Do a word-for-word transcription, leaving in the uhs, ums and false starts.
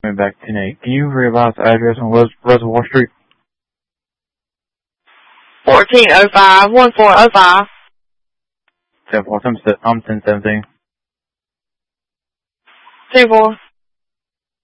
Coming back to Nate. Can you revise the address on Res Reservoir Street? fourteen oh five, one four oh five. ten four, I'm ten seventeen. ten four.